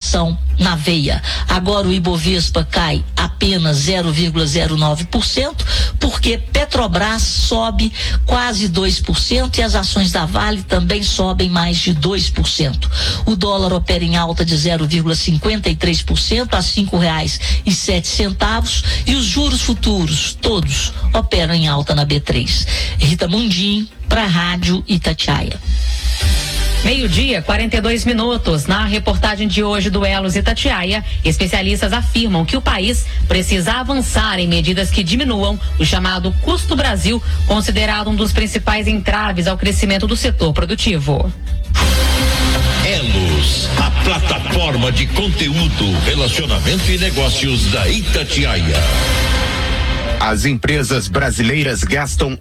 inflação na veia. Agora o Ibovespa cai apenas 0,09%, porque Petrobras sobe quase 2% e as ações da Vale também sobem mais de 2%. O dólar opera em alta de 0,53% a R$5,07 e os juros futuros todos operam em alta na B3. Rita Mundim para a Rádio Itatiaia. 12:42 42 Na reportagem de hoje do Elos Itatiaia, especialistas afirmam que o país precisa avançar em medidas que diminuam o chamado custo Brasil, considerado um dos principais entraves ao crescimento do setor produtivo. Elos, a plataforma de conteúdo, relacionamento e negócios da Itatiaia. As empresas brasileiras gastam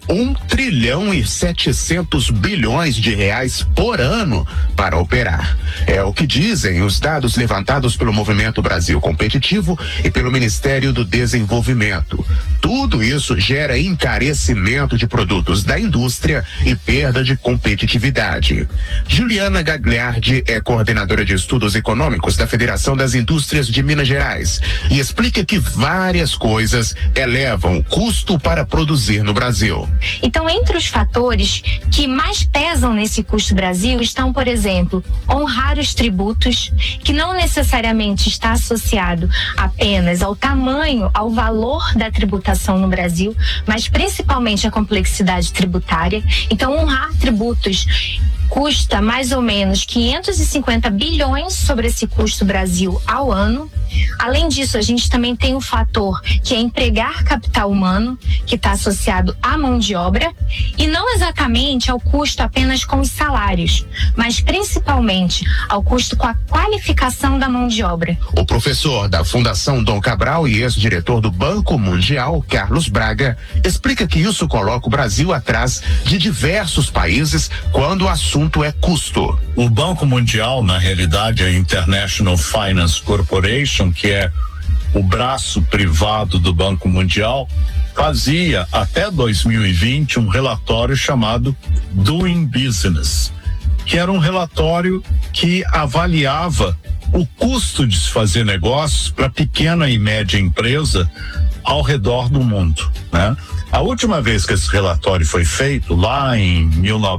1,7 trilhão de reais por ano para operar. É o que dizem os dados levantados pelo Movimento Brasil Competitivo e pelo Ministério do Desenvolvimento. Tudo isso gera encarecimento de produtos da indústria e perda de competitividade. Juliana Gagliardi é coordenadora de estudos econômicos da Federação das Indústrias de Minas Gerais e explica que várias coisas elevam o custo para produzir no Brasil. Então, entre os fatores que mais pesam nesse custo Brasil estão, por exemplo, honrar os tributos, que não necessariamente está associado apenas ao tamanho, ao valor da tributação no Brasil, mas principalmente à complexidade tributária. Então, honrar tributos custa mais ou menos 550 bilhões sobre esse custo Brasil ao ano. Além disso, a gente também tem um fator que é empregar capital humano, que está associado à mão de obra, e não exatamente ao custo apenas com os salários, mas principalmente ao custo com a qualificação da mão de obra. O professor da Fundação Dom Cabral e ex-diretor do Banco Mundial, Carlos Braga, explica que isso coloca o Brasil atrás de diversos países quando o assunto é custo. O Banco Mundial, na realidade, é a International Finance Corporation, que é o braço privado do Banco Mundial, fazia até 2020 um relatório chamado Doing Business, que era um relatório que avaliava o custo de se fazer negócios para pequena e média empresa ao redor do mundo, né? A última vez que esse relatório foi feito, lá em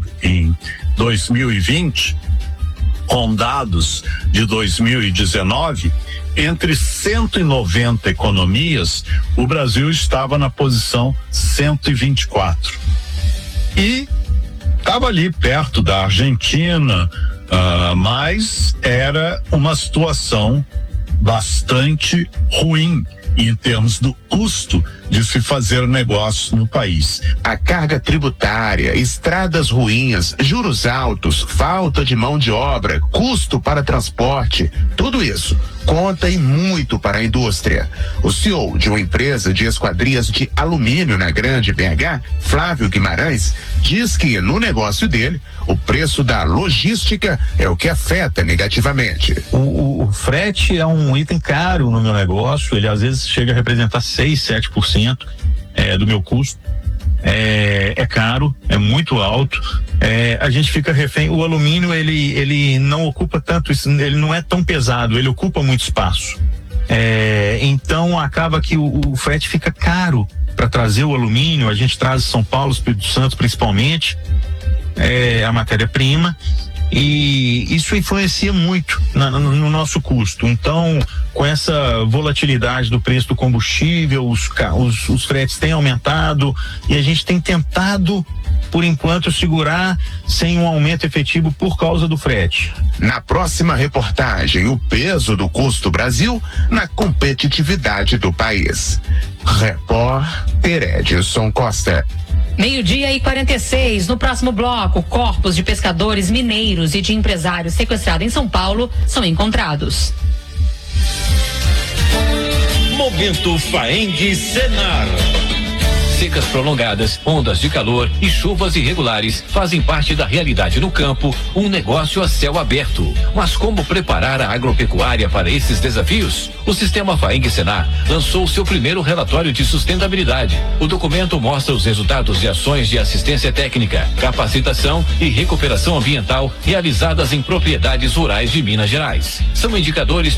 2020, com dados de 2019, entre 190 economias, o Brasil estava na posição 124. E estava ali perto da Argentina, mas era uma situação bastante ruim em termos do custo de se fazer negócio no país. A carga tributária, estradas ruins, juros altos, falta de mão de obra, custo para transporte, tudo isso conta e muito para a indústria. O CEO de uma empresa de esquadrias de alumínio na Grande BH, Flávio Guimarães, diz que no negócio dele, o preço da logística é o que afeta negativamente. O frete é um item caro no meu negócio, ele às vezes chega a representar 6-7% do meu custo. É caro, é muito alto. A gente fica refém. O alumínio ele não ocupa tanto, ele não é tão pesado, ele ocupa muito espaço. Então acaba que o frete fica caro para trazer o alumínio. A gente traz de São Paulo, Espírito Santo principalmente, a matéria-prima, e isso influencia muito no nosso custo. Então, com essa volatilidade do preço do combustível, os fretes têm aumentado e a gente tem tentado, por enquanto, segurar sem um aumento efetivo por causa do frete. Na próxima reportagem, o peso do custo Brasil na competitividade do país. Repórter Edson Costa. 12:46 No próximo bloco, corpos de pescadores mineiros e de empresários sequestrados em São Paulo são encontrados. Momento Faeng Senar. Secas prolongadas, ondas de calor e chuvas irregulares fazem parte da realidade no campo, um negócio a céu aberto. Mas como preparar a agropecuária para esses desafios? O Sistema Faeng Senar lançou seu primeiro relatório de sustentabilidade. O documento mostra os resultados de ações de assistência técnica, capacitação e recuperação ambiental realizadas em propriedades rurais de Minas Gerais. São indicadores